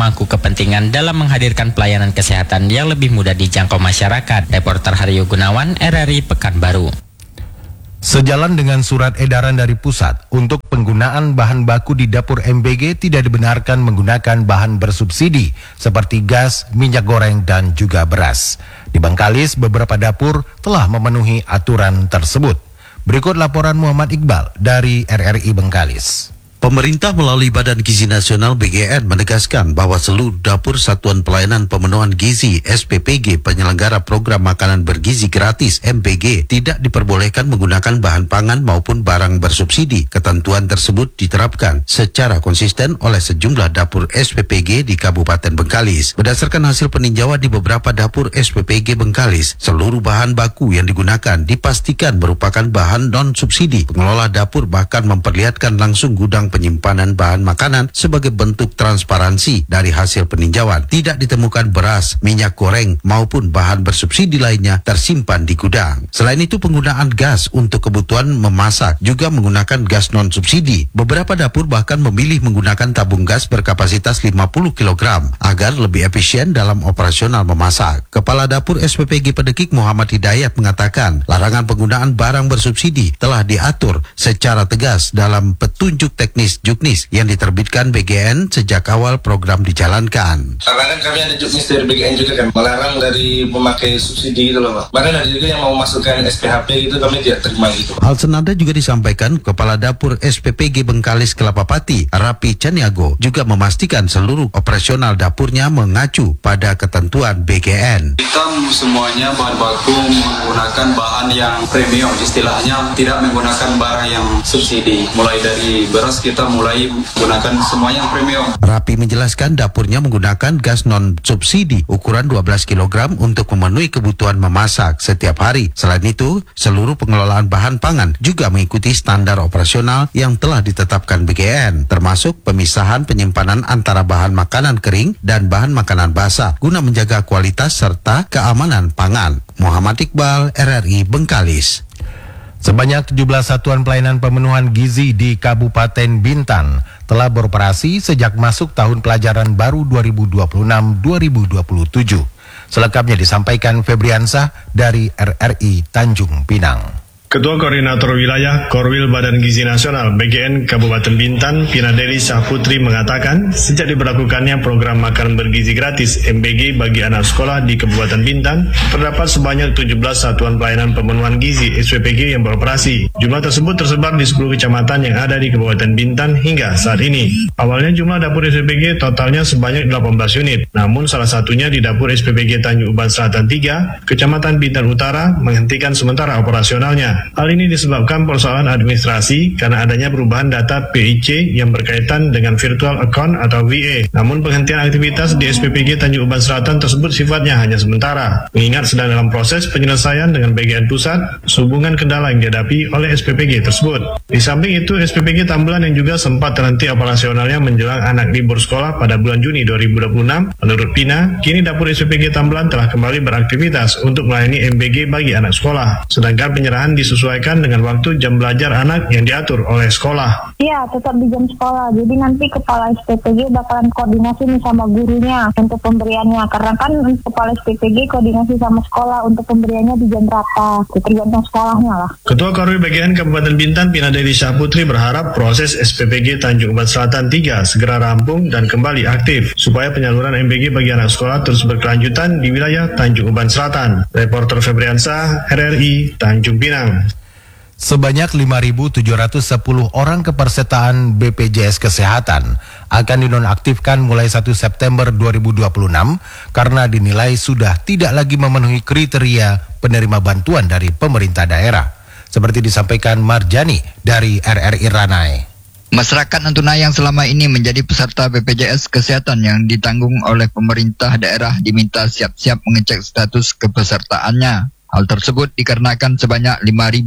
pemangku kepentingan dalam menghadirkan pelayanan kesehatan yang lebih mudah dijangkau masyarakat. Reporter Haryo Gunawan, RRI Pekanbaru. Sejalan dengan surat edaran dari pusat untuk penggunaan bahan baku di dapur MBG tidak dibenarkan menggunakan bahan bersubsidi seperti gas, minyak goreng, dan juga beras. Di Bengkalis, beberapa dapur telah memenuhi aturan tersebut. Berikut laporan Muhammad Iqbal dari RRI Bengkalis. Pemerintah melalui Badan Gizi Nasional BGN menegaskan bahwa seluruh dapur Satuan Pelayanan Pemenuhan Gizi SPPG penyelenggara program makanan bergizi gratis MPG tidak diperbolehkan menggunakan bahan pangan maupun barang bersubsidi. Ketentuan tersebut diterapkan secara konsisten oleh sejumlah dapur SPPG di Kabupaten Bengkalis. Berdasarkan hasil peninjauan di beberapa dapur SPPG Bengkalis, seluruh bahan baku yang digunakan dipastikan merupakan bahan non-subsidi. Pengelola dapur bahkan memperlihatkan langsung gudang penyimpanan bahan makanan sebagai bentuk transparansi. Dari hasil peninjauan, tidak ditemukan beras, minyak goreng, maupun bahan bersubsidi lainnya tersimpan di gudang. Selain itu, penggunaan gas untuk kebutuhan memasak juga menggunakan gas non-subsidi. Beberapa dapur bahkan memilih menggunakan tabung gas berkapasitas 50 kg agar lebih efisien dalam operasional memasak. Kepala Dapur SPPG Pedekik Muhammad Hidayat mengatakan, larangan penggunaan barang bersubsidi telah diatur secara tegas dalam petunjuk teknis Juknis yang diterbitkan BGN sejak awal program dijalankan. Karena kan kami ada Juknis dari BGN juga kan, melarang dari pemakai subsidi gitu loh Pak. Bahkan ada juga yang mau masukkan SPHP gitu, kami tidak terima gitu. Hal senada juga disampaikan Kepala Dapur SPPG Bengkalis Kelapapati, Rapi Caniago, juga memastikan seluruh operasional dapurnya mengacu pada ketentuan BGN. Kita semuanya bahan baku menggunakan bahan yang premium, istilahnya tidak menggunakan barang yang subsidi. Mulai dari beras kita mulai menggunakan semua yang premium. Rapi menjelaskan dapurnya menggunakan gas non-subsidi ukuran 12 kg untuk memenuhi kebutuhan memasak setiap hari. Selain itu, seluruh pengelolaan bahan pangan juga mengikuti standar operasional yang telah ditetapkan BGN, termasuk pemisahan penyimpanan antara bahan makanan kering dan bahan makanan basah guna menjaga kualitas serta keamanan pangan. Muhammad Iqbal, RRI Bengkalis. Sebanyak 17 satuan pelayanan pemenuhan gizi di Kabupaten Bintan telah beroperasi sejak masuk tahun pelajaran baru 2026-2027. Selengkapnya disampaikan Febriansah dari RRI Tanjung Pinang. Ketua Koordinator Wilayah Korwil Badan Gizi Nasional BGN Kabupaten Bintan, Pinadeli Sahputri mengatakan, sejak diberlakukannya program makan bergizi gratis MBG bagi anak sekolah di Kabupaten Bintan, terdapat sebanyak 17 satuan pelayanan pemenuhan gizi SPPG yang beroperasi. Jumlah tersebut tersebar di 10 kecamatan yang ada di Kabupaten Bintan hingga saat ini. Awalnya jumlah dapur SPPG totalnya sebanyak 18 unit, namun salah satunya di dapur SPPG Tanjung Uban Selatan 3, Kecamatan Bintan Utara, menghentikan sementara operasionalnya. Hal ini disebabkan persoalan administrasi karena adanya perubahan data PIC yang berkaitan dengan virtual account atau VA. Namun penghentian aktivitas di SPPG Tanjung Uban Selatan tersebut sifatnya hanya sementara, mengingat sedang dalam proses penyelesaian dengan BGN Pusat sehubungan kendala yang dihadapi oleh SPPG tersebut. Di samping itu, SPPG Tambelan yang juga sempat terhenti operasionalnya menjelang anak libur sekolah pada bulan Juni 2026, menurut Pina, kini dapur SPPG Tambelan telah kembali beraktivitas untuk melayani MBG bagi anak sekolah. Sedangkan penyerahan disesuaikan dengan waktu jam belajar anak yang diatur oleh sekolah. Iya, tetap di jam sekolah. Jadi nanti kepala SPPG bakalan koordinasi nih sama gurunya untuk pemberiannya. Karena kan kepala SPPG koordinasi sama sekolah untuk pemberiannya di jam berapa. Tergantung sekolahnya lah. Ketua Korwil BGN Kabupaten Bintan, Pinadeli Sahputri berharap proses SPPG Tanjung Uban Selatan 3 segera rampung dan kembali aktif supaya penyaluran MBG bagi anak sekolah terus berkelanjutan di wilayah Tanjung Uban Selatan. Reporter Febriansah, RRI Tanjung Pinang. Sebanyak 5.710 orang kepesertaan BPJS Kesehatan akan dinonaktifkan mulai 1 September 2026 karena dinilai sudah tidak lagi memenuhi kriteria penerima bantuan dari pemerintah daerah. Seperti disampaikan Marjani dari RRI Ranai. Masyarakat Natuna yang selama ini menjadi peserta BPJS Kesehatan yang ditanggung oleh pemerintah daerah diminta siap-siap mengecek status kepesertaannya. Hal tersebut dikarenakan sebanyak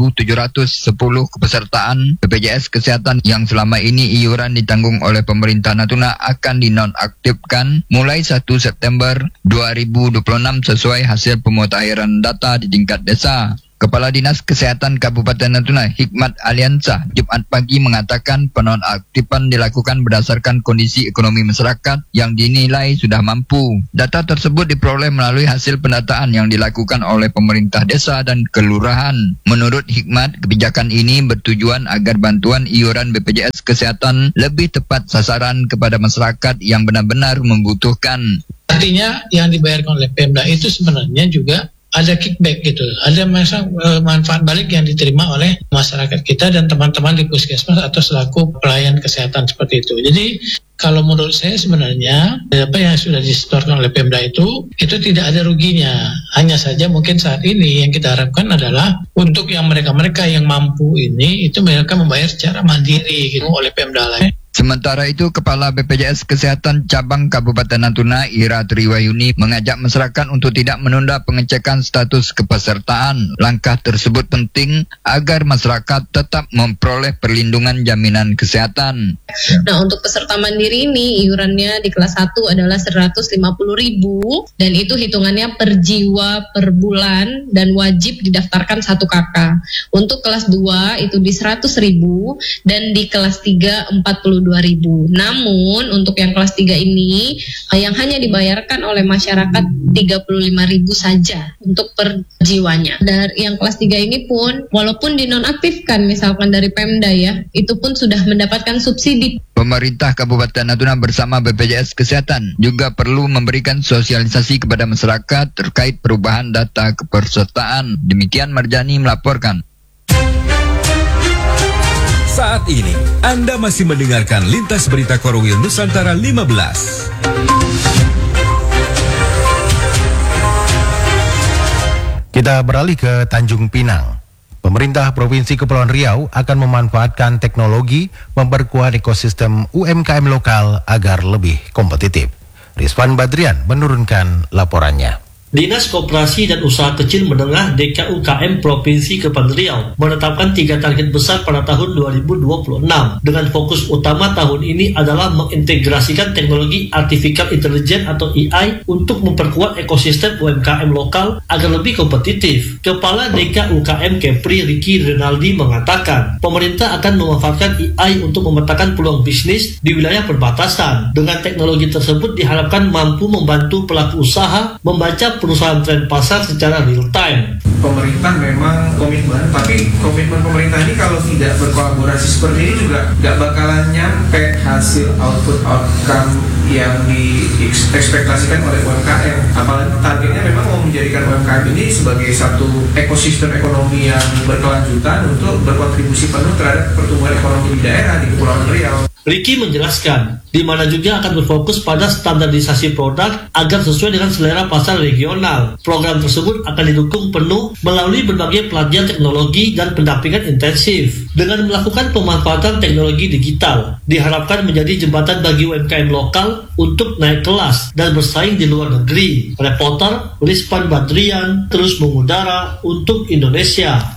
5.710 kepesertaan BPJS Kesehatan yang selama ini iuran ditanggung oleh pemerintah Natuna akan dinonaktifkan mulai 1 September 2026 sesuai hasil pemutakhiran data di tingkat desa. Kepala Dinas Kesehatan Kabupaten Natuna Hikmat Aliansa Jumat pagi mengatakan penonaktifan dilakukan berdasarkan kondisi ekonomi masyarakat yang dinilai sudah mampu. Data tersebut diperoleh melalui hasil pendataan yang dilakukan oleh pemerintah desa dan kelurahan. Menurut Hikmat, kebijakan ini bertujuan agar bantuan iuran BPJS Kesehatan lebih tepat sasaran kepada masyarakat yang benar-benar membutuhkan. Artinya yang dibayarkan oleh Pemda itu sebenarnya juga ada kickback gitu, ada manfaat balik yang diterima oleh masyarakat kita dan teman-teman di puskesmas atau selaku pelayan kesehatan seperti itu. Jadi kalau menurut saya sebenarnya apa yang sudah disetorkan oleh Pemda itu tidak ada ruginya. Hanya saja mungkin saat ini yang kita harapkan adalah untuk yang mereka-mereka yang mampu ini itu mereka membayar secara mandiri gitu oleh Pemda lain. Sementara itu, Kepala BPJS Kesehatan Cabang Kabupaten Natuna, Ira Triwayuni, mengajak masyarakat untuk tidak menunda pengecekan status kepesertaan. Langkah tersebut penting agar masyarakat tetap memperoleh perlindungan jaminan kesehatan. Nah, untuk peserta mandiri ini, iurannya di kelas 1 adalah 150.000 dan itu hitungannya per jiwa per bulan dan wajib didaftarkan 1 KK. Untuk kelas 2 itu di 100.000 dan di kelas 3 42.000. Namun untuk yang kelas 3 ini yang hanya dibayarkan oleh masyarakat 35.000 saja untuk per jiwanya. Dari yang kelas 3 ini pun walaupun dinonaktifkan misalkan dari Pemda ya, itu pun sudah mendapatkan subsidi. Pemerintah Kabupaten Natuna bersama BPJS Kesehatan juga perlu memberikan sosialisasi kepada masyarakat terkait perubahan data kepesertaan. Demikian Marjani melaporkan. Saat ini, Anda masih mendengarkan Lintas Berita Korwil Nusantara 15. Kita beralih ke Tanjung Pinang. Pemerintah Provinsi Kepulauan Riau akan memanfaatkan teknologi memperkuat ekosistem UMKM lokal agar lebih kompetitif. Rizwan Badrian menurunkan laporannya. Dinas Koperasi dan Usaha Kecil Menengah DKUKM Provinsi Kepulauan Riau menetapkan 3 target besar pada tahun 2026. Dengan fokus utama tahun ini adalah mengintegrasikan teknologi Artificial Intelligence atau AI untuk memperkuat ekosistem UMKM lokal agar lebih kompetitif. Kepala DKUKM Kepri Ricky Renaldi mengatakan, pemerintah akan memanfaatkan AI untuk memetakan peluang bisnis di wilayah perbatasan. Dengan teknologi tersebut diharapkan mampu membantu pelaku usaha membaca perusahaan tren pasar secara real time. Pemerintah memang komitmen, tapi komitmen pemerintah ini kalau tidak berkolaborasi seperti ini juga nggak bakalan nyampe hasil outcome yang diekspektasikan oleh UMKM. Apalagi targetnya memang mau menjadikan UMKM ini sebagai satu ekosistem ekonomi yang berkelanjutan untuk berkontribusi penuh terhadap pertumbuhan ekonomi di daerah di Kepulauan Riau. Ricky menjelaskan, di mana juga akan berfokus pada standarisasi produk agar sesuai dengan selera pasar regional. Program tersebut akan didukung penuh melalui berbagai pelatihan teknologi dan pendampingan intensif. Dengan melakukan pemanfaatan teknologi digital, diharapkan menjadi jembatan bagi UMKM lokal untuk naik kelas dan bersaing di luar negeri. Reporter Rizwan Badrian terus mengudara untuk Indonesia.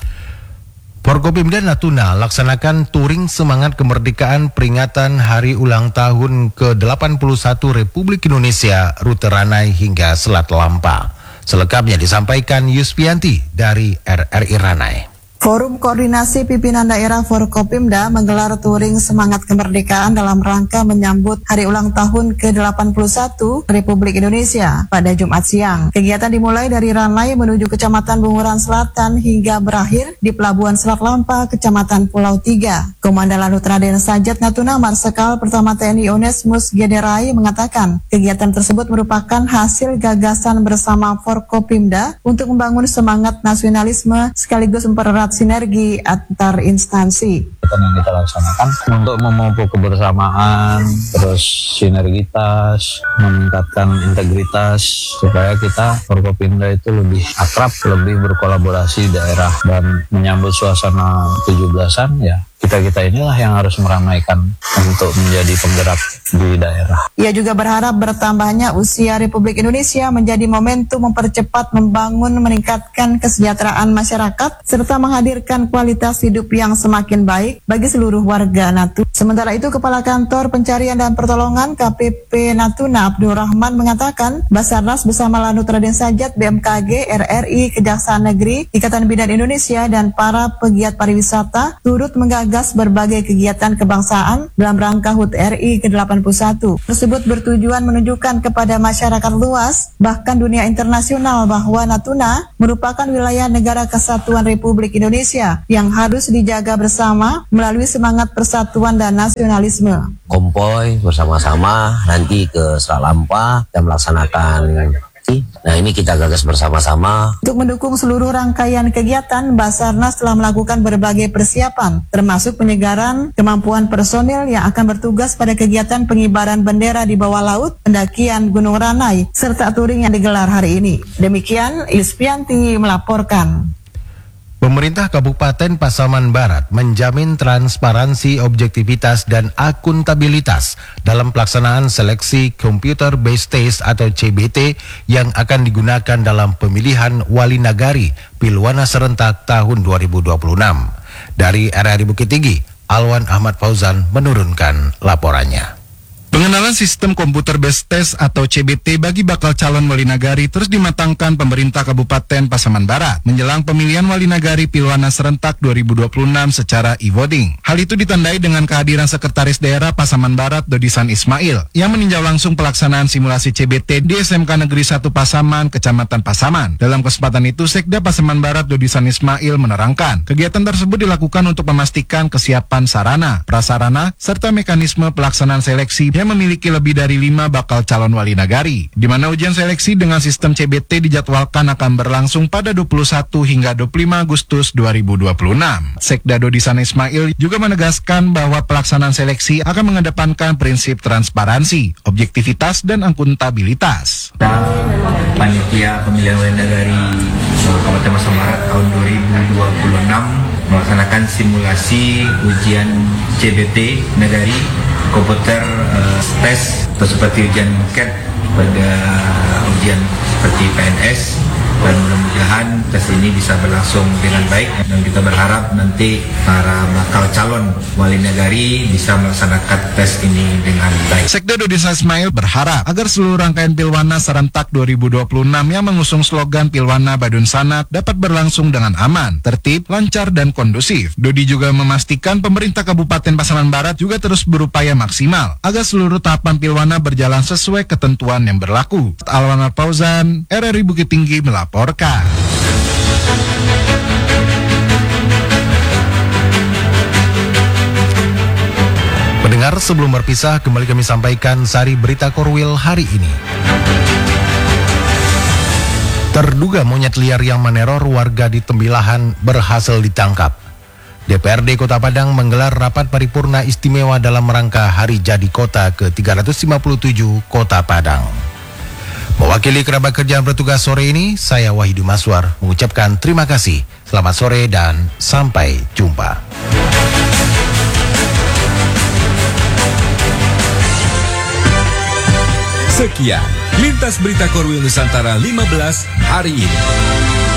Forkopimda Natuna laksanakan touring semangat kemerdekaan peringatan Hari Ulang Tahun ke-81 Republik Indonesia rute Ranai hingga Selat Lampa. Selengkapnya disampaikan Yuspianti dari RRI Ranai. Forum Koordinasi Pimpinan Daerah Forkopimda menggelar touring semangat kemerdekaan dalam rangka menyambut Hari Ulang Tahun ke-81 Republik Indonesia pada Jumat siang. Kegiatan dimulai dari Ranai menuju Kecamatan Bunguran Selatan hingga berakhir di Pelabuhan Selat Lampa, Kecamatan Pulau Tiga. Komandan Lanut Raden Sajat Natuna Marsikal Pertama TNI Onesmus Gederai mengatakan kegiatan tersebut merupakan hasil gagasan bersama Forkopimda untuk membangun semangat nasionalisme sekaligus mempererat sinergi antar instansi. Yang kita laksanakan untuk memupuk kebersamaan, terus sinergitas, meningkatkan integritas supaya kita Forkopimda itu lebih akrab, lebih berkolaborasi daerah dan menyambut suasana 17-an ya. kita inilah yang harus meramaikan untuk menjadi penggerak di daerah. Ia juga berharap bertambahnya usia Republik Indonesia menjadi momentum mempercepat membangun, meningkatkan kesejahteraan masyarakat, serta menghadirkan kualitas hidup yang semakin baik bagi seluruh warga Natuna. Sementara itu, Kepala Kantor Pencarian dan Pertolongan KPP Natuna Abdul Rahman mengatakan, Basarnas bersama Lanut Raden Sajat, BMKG, RRI, Kejaksaan Negeri, Ikatan Bidan Indonesia, dan para pegiat pariwisata turut menggagas berbagai kegiatan kebangsaan dalam rangka HUT RI ke-81. Tersebut bertujuan menunjukkan kepada masyarakat luas, bahkan dunia internasional, bahwa Natuna merupakan wilayah negara kesatuan Republik Indonesia yang harus dijaga bersama melalui semangat persatuan dan nasionalisme. Konvoy bersama-sama nanti ke Selat Lampa dan melaksanakan. Nah, ini kita gagas bersama-sama. Untuk mendukung seluruh rangkaian kegiatan, Basarnas telah melakukan berbagai persiapan, termasuk penyegaran kemampuan personil yang akan bertugas pada kegiatan pengibaran bendera di bawah laut, pendakian Gunung Ranai, serta touring yang digelar hari ini. Demikian, Ispianti melaporkan. Pemerintah Kabupaten Pasaman Barat menjamin transparansi, objektivitas, dan akuntabilitas dalam pelaksanaan seleksi Computer Based Test atau CBT yang akan digunakan dalam pemilihan Wali Nagari Pilwana Serentak tahun 2026. Dari RRI Bukit Tinggi, Alwan Ahmad Fauzan menurunkan laporannya. Pengenalan sistem komputer based test atau CBT bagi bakal calon wali nagari terus dimatangkan pemerintah Kabupaten Pasaman Barat menjelang pemilihan wali nagari Pilwana Serentak 2026 secara e-voting. Hal itu ditandai dengan kehadiran Sekretaris Daerah Pasaman Barat Dodisan Ismail yang meninjau langsung pelaksanaan simulasi CBT di SMK Negeri 1 Pasaman, Kecamatan Pasaman. Dalam kesempatan itu, Sekda Pasaman Barat Dodisan Ismail menerangkan, kegiatan tersebut dilakukan untuk memastikan kesiapan sarana, prasarana, serta mekanisme pelaksanaan seleksi yang memiliki lebih dari 5 bakal calon wali nagari, di mana ujian seleksi dengan sistem CBT dijadwalkan akan berlangsung pada 21 hingga 25 Agustus 2026. Sekda Dodisan Ismail juga menegaskan bahwa pelaksanaan seleksi akan mengedepankan prinsip transparansi, objektivitas, dan akuntabilitas. Panitia pemilihan wali nagari Kabupaten Pasaman Barat tahun 2026 melaksanakan simulasi ujian CBT nagari komputer tes atau seperti ujian CAT pada ujian seperti PNS, dan mudah-mudahan tes ini bisa berlangsung dengan baik, dan kita berharap nanti para bakal calon wali nagari bisa melaksanakan tes ini dengan baik. Sekda Dodisan Ismail berharap agar seluruh rangkaian Pilwana Serentak 2026 yang mengusung slogan Pilwana Badun Sanat dapat berlangsung dengan aman, tertib, lancar, dan kondusif. Dodi juga memastikan pemerintah Kabupaten Pasaman Barat juga terus berupaya maksimal agar seluruh tahapan Pilwana berjalan sesuai ketentuan yang berlaku. Alwan Fauzan, RRI Bukit Tinggi melaporkan. Pendengar, sebelum berpisah, kembali kami sampaikan sari berita Korwil hari ini. Terduga monyet liar yang meneror warga di Tembilahan berhasil ditangkap. DPRD Kota Padang menggelar rapat paripurna istimewa dalam rangka Hari Jadi Kota ke-357 Kota Padang. Mewakili kerabat kerja yang bertugas sore ini, saya Wahidu Maswar mengucapkan terima kasih. Selamat sore dan sampai jumpa. Sekian Lintas Berita Korwil Nusantara 15 hari ini.